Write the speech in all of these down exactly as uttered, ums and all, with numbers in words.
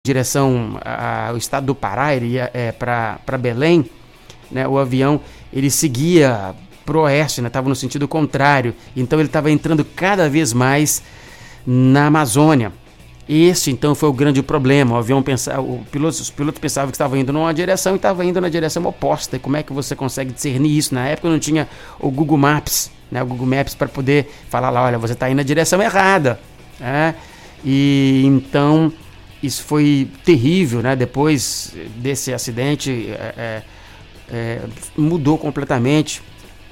direção ao estado do Pará, ele ia é, para Belém, né? O avião ele seguia pro oeste, estava, né? No sentido contrário, então ele estava entrando cada vez mais na Amazônia. Este então foi o grande problema. O avião pensava, o piloto, os pilotos pensavam que estavam indo numa direção e estavam indo na direção oposta. E como é que você consegue discernir isso? Na época não tinha o Google Maps, né? O Google Maps para poder falar lá, olha, você está indo na direção errada, né? E então isso foi terrível, né? Depois desse acidente, é, é, mudou completamente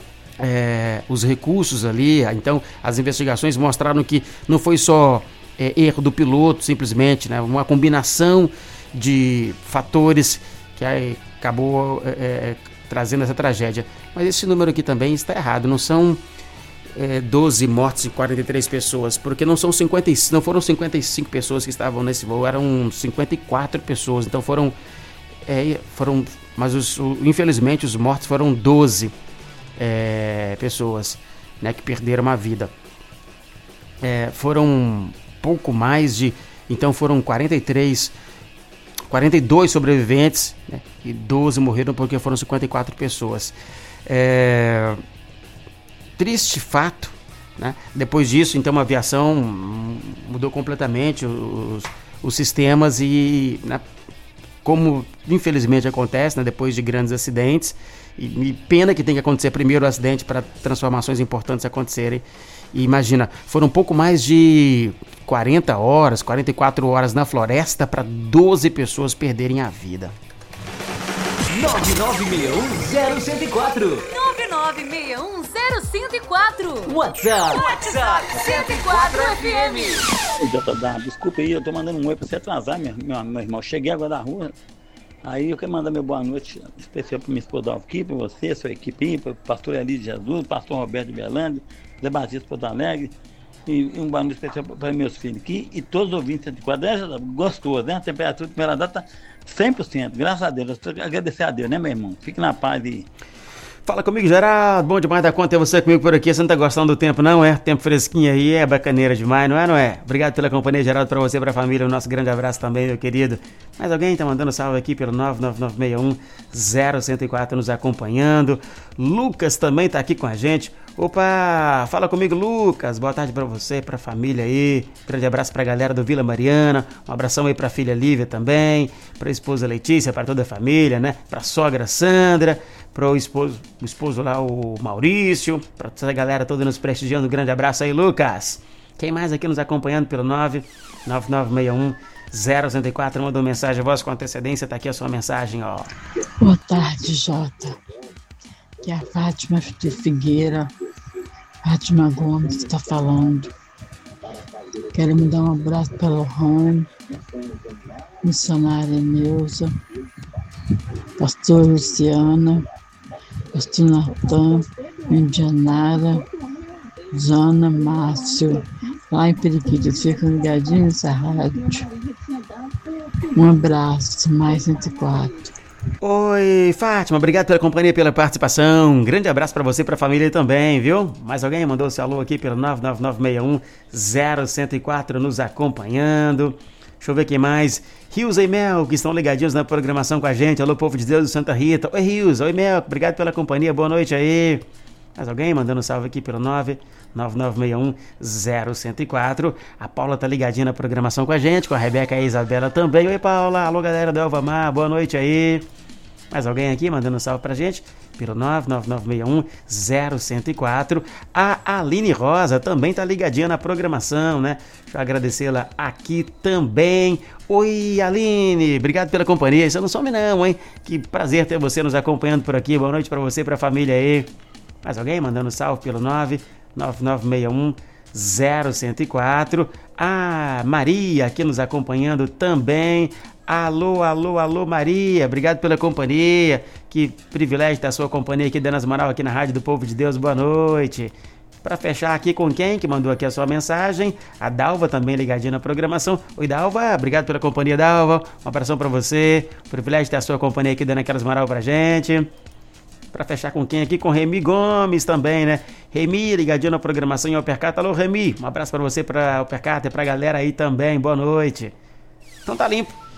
é, os recursos ali. Então, as investigações mostraram que não foi só é, erro do piloto, simplesmente, né? Uma combinação de fatores que aí acabou é, é, trazendo essa tragédia. Mas esse número aqui também está errado. Não são É, doze mortes e quarenta e três pessoas, porque não são cinquenta, não foram cinquenta e cinco pessoas que estavam nesse voo, eram cinquenta e quatro pessoas, então foram, é, foram mas os, o, infelizmente os mortos foram doze é, pessoas, né, que perderam a vida. É, foram pouco mais de, então foram quarenta e três, quarenta e dois sobreviventes, né, e doze morreram porque foram cinquenta e quatro pessoas. É... Triste fato, né? Depois disso, então, a aviação mudou completamente os, os sistemas e, né, como infelizmente acontece, né, depois de grandes acidentes, e, e pena que tem que acontecer primeiro o acidente para transformações importantes acontecerem. E imagina, foram um pouco mais de quarenta horas, quarenta e quatro horas na floresta para doze pessoas perderem a vida. nove nove seis um zero zero quatro nove nove seis um zero cinco quatro WhatsApp WhatsApp cento e quatro F M. J W, desculpa aí, eu tô mandando um oi pra você atrasar, meu, meu, meu irmão. Cheguei agora da rua, aí eu quero mandar meu boa noite especial pra minha esposa aqui, pra você, sua equipe, pro pastor Eli de Jesus, pastor Roberto de Berlândia, Zé Batista Porto Alegre, e, e um boa noite especial para meus filhos aqui e todos os ouvintes cento e quatro. É, gostoso, né? A temperatura de primeira data cem por cento, graças a Deus. Eu agradecer a Deus, né, meu irmão? Fique na paz e... Fala comigo, Geraldo. Bom demais da conta ter você comigo por aqui. Você não tá gostando do tempo, não é? Tempo fresquinho aí, é bacaneira demais, não é, não é? Obrigado pela companhia, Geraldo, pra você, pra família. Um nosso grande abraço também, meu querido. Mais alguém tá mandando salve aqui pelo nove nove nove seis um zero zero quatro nos acompanhando. Lucas também tá aqui com a gente. Opa, fala comigo, Lucas. Boa tarde pra você, pra família aí. Grande abraço pra galera do Vila Mariana. Um abração aí pra filha Lívia também, pra esposa Letícia, pra toda a família, né? Pra sogra Sandra, pro esposo, o esposo lá, o Maurício, pra toda a galera toda nos prestigiando. Um grande abraço aí, Lucas. Quem mais aqui nos acompanhando pelo nove nove nove seis um zero zero quatro, mandou mensagem, voz com antecedência, tá aqui a sua mensagem, ó. Boa tarde, Jota. Que é a Fátima de Figueira, Fátima Gomes está falando. Quero mandar um abraço para o Ron, missionária Neuza, pastor Luciana, pastor Natan, Indianara, Zana, Márcio, lá em Periquito. Ficam ligadinhos nessa rádio. Um abraço, mais cento e quatro. Oi, Fátima, obrigado pela companhia, pela participação. Um grande abraço pra você e pra família também, viu? Mais alguém mandou seu alô aqui pelo nove nove nove seis um zero zero quatro nos acompanhando. Deixa eu ver quem mais. Rios e Mel, que estão ligadinhos na programação com a gente. Alô, povo de Deus de Santa Rita. Oi, Rios. Oi, Mel. Obrigado pela companhia. Boa noite aí. Mais alguém mandando um salve aqui pelo nove nove nove seis um zero zero quatro. A Paula tá ligadinha na programação com a gente, com a Rebeca e a Isabela também. Oi, Paula. Alô, galera do Elva Mar. Boa noite aí. Mais alguém aqui mandando um salve pra gente pelo nove nove nove seis um zero zero quatro. A Aline Rosa também tá ligadinha na programação, né? Deixa eu agradecê-la aqui também. Oi, Aline, obrigado pela companhia. Você não some não, hein? Que prazer ter você nos acompanhando por aqui. Boa noite pra você e pra família aí. Mais alguém mandando salve pelo nove nove nove seis um zero zero quatro. A Maria aqui nos acompanhando também. Alô, alô, alô, Maria, obrigado pela companhia. Que privilégio ter a sua companhia aqui dando as moral aqui na Rádio do Povo de Deus. Boa noite. Para fechar aqui com quem que mandou aqui a sua mensagem, a Dalva também ligadinha na programação. Oi, Dalva, obrigado pela companhia, Dalva. Um abração para você. Privilégio ter a sua companhia aqui dando aquelas moral pra gente. Para fechar com quem aqui? Com Remy Gomes também, né? Remy, ligadinho na programação em Alpercata. Alô, Remy, um abraço para você, para Alpercata e pra galera aí também. Boa noite. Então tá limpo.